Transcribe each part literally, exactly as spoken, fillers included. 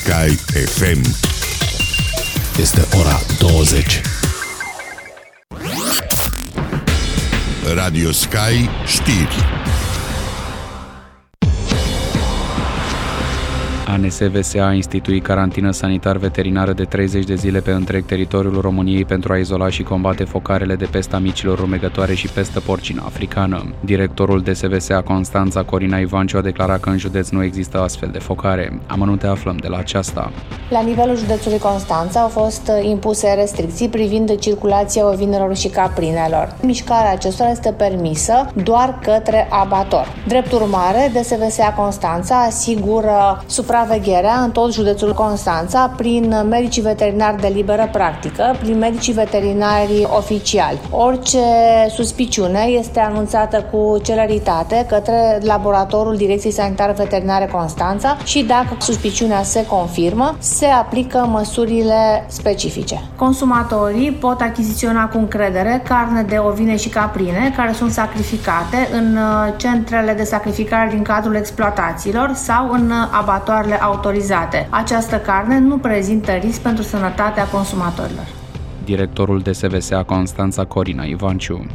Sky F M. Este ora douăzeci. Radio Sky știri. A N S V S a instituit carantină sanitar-veterinară de treizeci de zile pe întreg teritoriul României pentru a izola și combate focarele de pesta micilor rumegătoare și pestă porcină africană. Directorul D S V S a Constanța, Corina Ivanciu, a declarat că în județ nu există astfel de focare. Amănunte aflăm de la aceasta. La nivelul județului Constanța au fost impuse restricții privind circulația ovinelor și caprinelor. Mișcarea acestora este permisă doar către abator. Drept urmare, D S V S a Constanța asigură supravegherea în tot județul Constanța prin medicii veterinari de liberă practică, prin medicii veterinari oficiali. Orice suspiciune este anunțată cu celeritate către laboratorul Direcției Sanitar-Veterinare Constanța și dacă suspiciunea se confirmă, se aplică măsurile specifice. Consumatorii pot achiziționa cu încredere carne de ovine și caprine care sunt sacrificate în centrele de sacrificare din cadrul exploatațiilor sau în abatoarele autorizate. Această carne nu prezintă risc pentru sănătatea consumatorilor. Directorul D S V S a Constanța, Corina Ivanciu.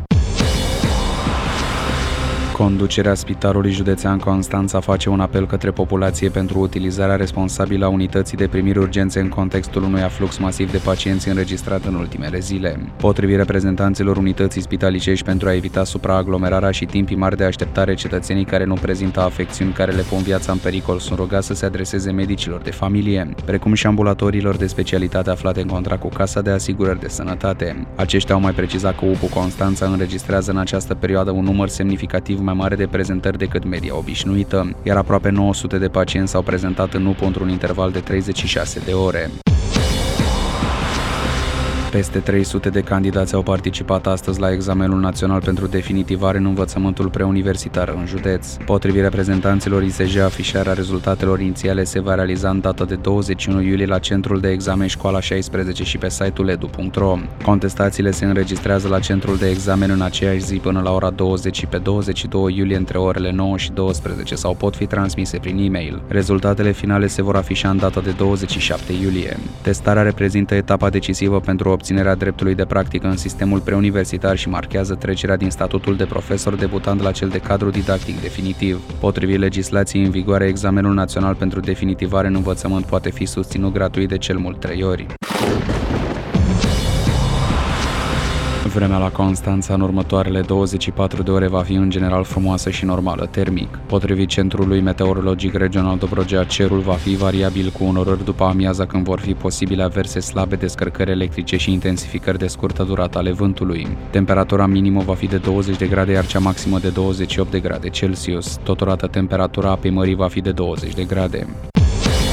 Conducerea Spitalului Județean Constanța face un apel către populație pentru utilizarea responsabilă a unității de primiri urgențe în contextul unui aflux masiv de pacienți înregistrat în ultimele zile. Potrivit reprezentanților unității spitalicești, pentru a evita supraaglomerarea și timpii mari de așteptare, cetățenii care nu prezintă afecțiuni care le pun viața în pericol sunt rugați să se adreseze medicilor de familie, precum și ambulatoriilor de specialitate aflate în contract cu Casa de Asigurări de Sănătate. Aceștia au mai precizat că U P U Constanța înregistrează în această perioadă un număr semnificativ mai mare de prezentări decât media obișnuită, iar aproape nouă sute de pacienți s-au prezentat în U P U într-un interval de treizeci și șase de ore. Peste trei sute de candidați au participat astăzi la examenul național pentru definitivare în învățământul preuniversitar în județ. Potrivit reprezentanților I S J, afișarea rezultatelor inițiale se va realiza în data de douăzeci și unu iulie la centrul de examen Școala șaisprezece și pe site-ul edu punct ro. Contestațiile se înregistrează la centrul de examen în aceeași zi până la ora douăzeci și pe douăzeci și doi iulie între orele nouă și douăsprezece sau pot fi transmise prin e-mail. Rezultatele finale se vor afișa în data de douăzeci și șapte iulie. Testarea reprezintă etapa decisivă pentru obținerea dreptului de practică în sistemul preuniversitar și marchează trecerea din statutul de profesor debutant la cel de cadru didactic definitiv. Potrivit legislației în vigoare, examenul național pentru definitivare în învățământ poate fi susținut gratuit de cel mult trei ori. Vremea la Constanța în următoarele douăzeci și patru de ore va fi în general frumoasă și normală termic. Potrivit Centrului Meteorologic Regional Dobrogea, cerul va fi variabil cu unorări după amiaza, când vor fi posibile averse slabe, descărcări electrice și intensificări de scurtă durată ale vântului. Temperatura minimă va fi de douăzeci de grade, iar cea maximă de douăzeci și opt de grade Celsius. Totodată temperatura apei mării va fi de douăzeci de grade.